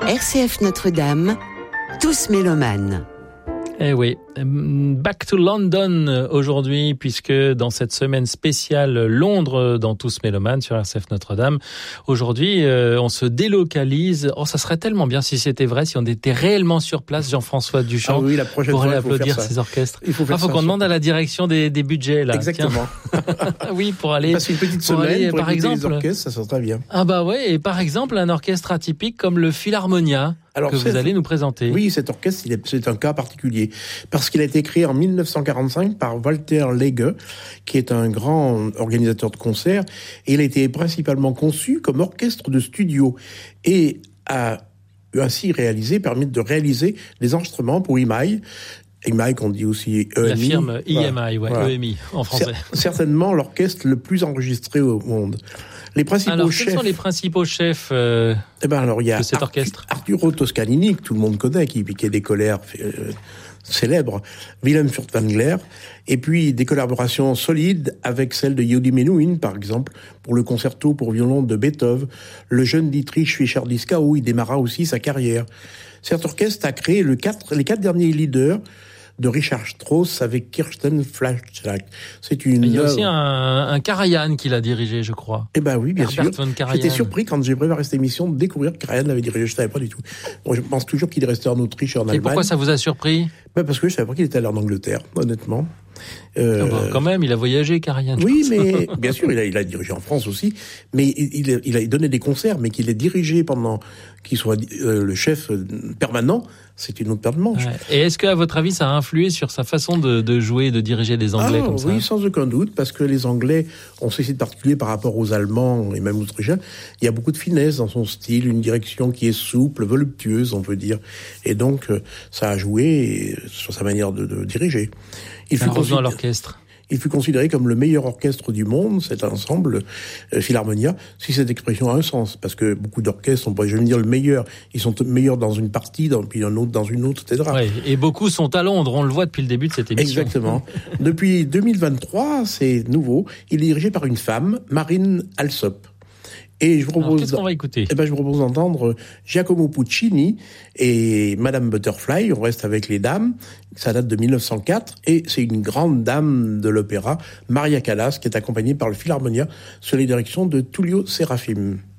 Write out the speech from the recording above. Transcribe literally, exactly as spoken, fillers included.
R C F Notre-Dame, tous mélomanes. Eh oui, back to London aujourd'hui, puisque dans cette semaine spéciale Londres dans Tous Mélomanes sur R C F Notre-Dame, aujourd'hui euh, on se délocalise. Oh, ça serait tellement bien si c'était vrai, si on était réellement sur place, Jean-François Duchamp, ah oui, la prochaine pour fois, aller applaudir faut faire ces orchestres. Il faut faire ah, faut ça, qu'on demande à la direction des, des budgets là. Exactement. oui, pour aller. Passer une petite semaine aller, pour par écouter exemple, les orchestres, ça serait très bien. Ah bah ouais, et par exemple un orchestre atypique comme le Philharmonia. Alors, que vous allez nous présenter. Oui, cet orchestre, il est, c'est un cas particulier. Parce qu'il a été créé en dix-neuf cent quarante-cinq par Walter Lege, qui est un grand organisateur de concerts. Et il a été principalement conçu comme orchestre de studio. Et a ainsi réalisé, permis de réaliser des enregistrements pour E M I. E M I, qu'on dit aussi E M I. La firme E M I, ouais, voilà. E M I, en français. Certainement l'orchestre le plus enregistré au monde. Les principaux alors, chefs. quels sont les principaux chefs euh, eh ben alors, il y a de cet Artu- orchestre Arturo Toscanini, que tout le monde connaît, qui, qui est des colères euh, célèbres, Willem Furtwängler, et puis des collaborations solides avec celles de Yehudi Menuhin, par exemple, pour le concerto pour violon de Beethoven, le jeune Dietrich Fischer-Dieskau, où il démarra aussi sa carrière. Cet orchestre a créé le quatre, les quatre derniers leaders de Richard Strauss avec Kirsten Flagstall. C'est une. Il y a aussi un, un Karajan qui l'a dirigé, je crois. Eh ben oui, bien Herbert sûr. von Karajan. J'étais surpris quand j'ai préparé cette émission de découvrir que Karajan l'avait dirigé. Je savais pas du tout. Moi, je pense toujours qu'il est resté en Autriche et en Allemagne. Et pourquoi ça vous a surpris ? Ben parce que je savais pas qu'il était allé en Angleterre, honnêtement. Euh, ah bah, quand même, il a voyagé, Karajan. Oui, mais bien sûr, il a, il a dirigé en France aussi, mais il, il, il a donné des concerts, mais qu'il ait dirigé pendant qu'il soit euh, le chef permanent, c'est une autre paire de manches. Ouais. Et est-ce qu'à votre avis, ça a influé sur sa façon de, de jouer et de diriger des Anglais ah, comme oui, ça ? Oui, sans aucun doute, parce que les Anglais ont ceci de particulier par rapport aux Allemands et même aux Autrichiens. Il y a beaucoup de finesse dans son style, une direction qui est souple, voluptueuse, on peut dire. Et donc, ça a joué sur sa manière de, de diriger. Il fut, considéré, l'orchestre. il fut considéré comme le meilleur orchestre du monde, cet ensemble euh, Philharmonia, si cette expression a un sens, parce que beaucoup d'orchestres, on pourrait jamais dire le meilleur, ils sont meilleurs dans une partie, dans, puis un autre dans une autre, et cetera. Ouais, et beaucoup sont à Londres, on le voit depuis le début de cette émission. Exactement. Depuis deux mille vingt-trois, c'est nouveau, il est dirigé par une femme, Marine Alsop. Et je vous propose, alors, qu'est-ce qu'on va écouter ? Eh ben, je vous propose d'entendre Giacomo Puccini et Madame Butterfly. On reste avec les dames. Ça date de mille neuf cent quatre et c'est une grande dame de l'opéra, Maria Callas, qui est accompagnée par le Philharmonia sous la direction de Tullio Serafim.